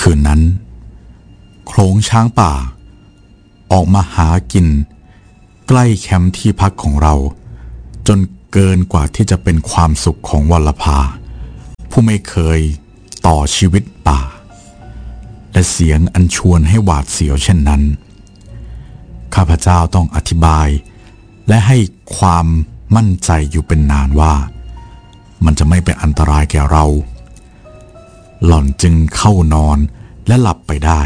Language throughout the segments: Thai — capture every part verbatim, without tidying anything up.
คืนนั้นโขลงช้างป่าออกมาหากินใกล้แคมป์ที่พักของเราจนเกินกว่าที่จะเป็นความสุขของวรภาผู้ไม่เคยต่อชีวิตป่าและเสียงอันชวนให้หวาดเสียวเช่นนั้นข้าพเจ้าต้องอธิบายและให้ความมั่นใจอยู่เป็นนานว่ามันจะไม่เป็นอันตรายแก่เราหล่อนจึงเข้านอนและหลับไปได้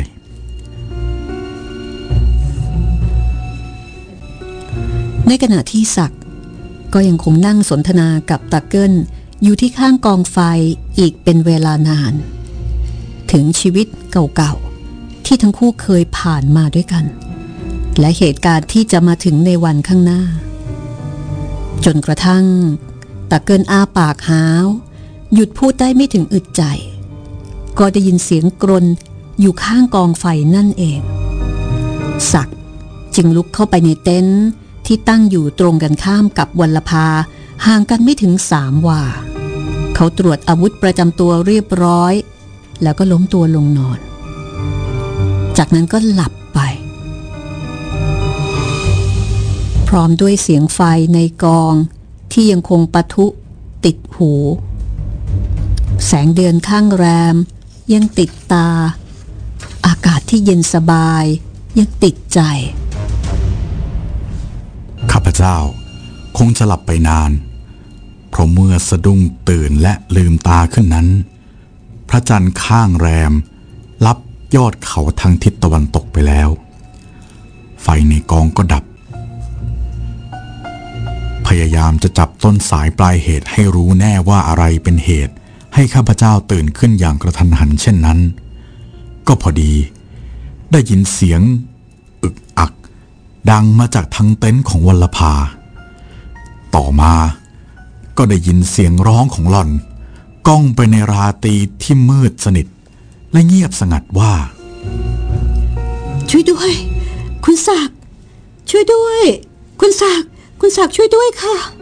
ในขณะที่ศักดิ์ก็ยังคงนั่งสนทนากับตาเกิลอยู่ที่ข้างกองไฟอีกเป็นเวลานานถึงชีวิตเก่าๆที่ทั้งคู่เคยผ่านมาด้วยกันและเหตุการณ์ที่จะมาถึงในวันข้างหน้าจนกระทั่งตาเกิลอ้าปากหาวหยุดพูดได้ไม่ถึงอึดใจก็ได้ยินเสียงกรนอยู่ข้างกองไฟนั่นเองศักดิ์จึงลุกเข้าไปในเต็นท์ที่ตั้งอยู่ตรงกันข้ามกับวัลภาห่างกันไม่ถึงสามวาเขาตรวจอาวุธประจำตัวเรียบร้อยแล้วก็ล้มตัวลงนอนจากนั้นก็หลับไปพร้อมด้วยเสียงไฟในกองที่ยังคงปะทุติดหูแสงเดือนข้างแรมยังติดตาอากาศที่เย็นสบายยังติดใจข้าพเจ้าคงจะหลับไปนานเพราะเมื่อสะดุ้งตื่นและลืมตาขึ้นนั้นพระจันทร์ข้างแรมลับยอดเขาทางทิศตะวันตกไปแล้วไฟในกองก็ดับพยายามจะจับต้นสายปลายเหตุให้รู้แน่ว่าอะไรเป็นเหตุให้ข้าพเจ้าตื่นขึ้นอย่างกระทันหันเช่นนั้นก็พอดีได้ยินเสียงอึกอักดังมาจากทั้งเต็นท์ของวรภาต่อมาก็ได้ยินเสียงร้องของหล่อนก้องไปในราตรีที่มืดสนิทและเงียบสงัดว่าช่วยด้วยคุณศักดิ์ช่วยด้วยคุณศักดิ์คุณศักดิ์ช่วยด้วยค่ะ